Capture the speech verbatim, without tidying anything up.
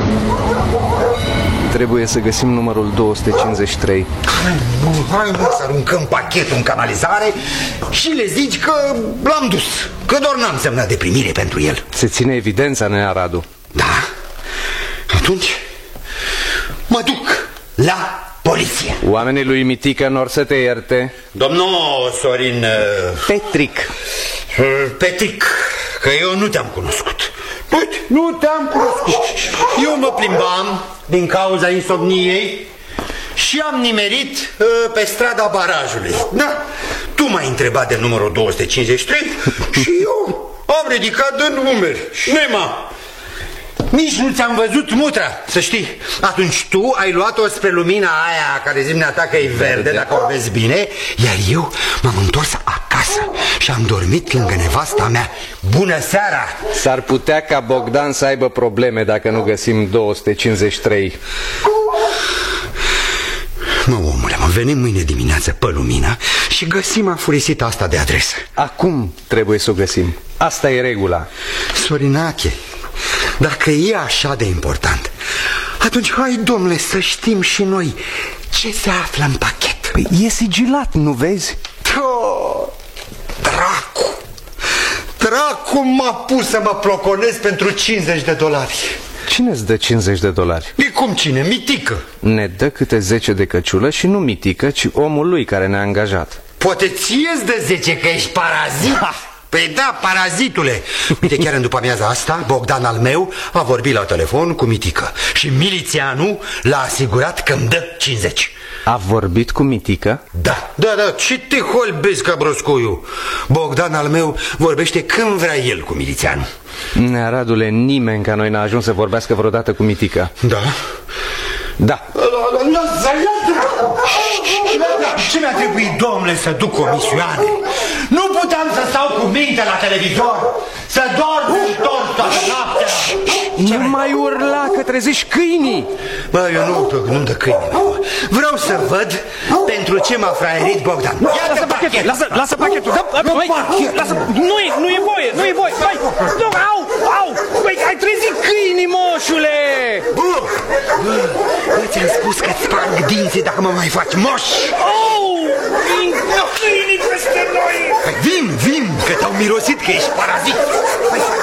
Trebuie să găsim numărul două sute cincizeci și trei. Hai, nu, hai mă, să aruncăm pachetul în canalizare și le zici că l-am dus, că doar n-am semnat de primire pentru el. Se ține evidența, nea Radu. Da? Atunci mă duc la poliție. Oamenii lui Mitică n-or să te ierte. Domnul Sorin Petric. Petric, că eu nu te-am cunoscut. Uite, nu te-am cunoscut. Eu mă plimbam din cauza insomniei și am nimerit uh, pe strada barajului. Da, tu m-ai întrebat de numărul două sute cincizeci și trei și eu am ridicat de numeri. Nema, nici nu ți-am văzut mutra, să știi. Atunci tu ai luat-o spre lumina aia care zi ta că e verde, dacă o vezi bine. Iar eu m-am întors acasă și am dormit lângă nevasta mea. Bună seara! S-ar putea ca Bogdan să aibă probleme dacă nu găsim două sute cincizeci și trei. Mă, omule, mă, venim mâine dimineață pe lumină și găsim afurisita asta de adresă. Acum trebuie să o găsim. Asta e regula. Sorinache, dacă e așa de important, atunci hai, domnule, să știm și noi ce se află în pachet. Păi e sigilat, nu vezi? Oh, dracu! Dracu m-a pus să mă ploconez pentru cincizeci de dolari. Cine îți dă cincizeci de dolari? E cum cine? Mitică. Ne dă câte zece de căciulă și nu Mitică, ci omul lui care ne-a angajat. Poate ție-ți dă zece că ești parazit? Ha! Păi da, parazitule. Uite, chiar în după-amiaza asta, Bogdan al meu a vorbit la telefon cu Mitică și milițianul l-a asigurat că îmi dă cincizeci. A vorbit cu Mitică? Da, da, da, ce te holbezi ca broscoiu? Bogdan al meu vorbește când vrea el cu milițianul. Nea Radule, nimeni ca noi n-a ajuns să vorbească vreodată cu Mitică. Da? Da. Ce mi-a trebuit, domnule, să duc comisioane? Nu puteam să stau cu minte la televizor, să dorm și dorm toată noaptea. Nu mai urla, că trezești câinii. Bă, eu nu, nu-mi dă câinii. Vreau să văd pentru ce m-a fraierit Bogdan. Lasă pachetul, lasă, lasă pachetul. Lasă, nu e, nu e voie, nu e voie. Hai, au, au, băi, ai trezit câinii, moșule. Bă, bă, ți-am spus că-ți sparg dinții dacă mă mai faci moș. Au, vin câinii peste noi. Vin, vin, că te-au mirosit că ești parazit.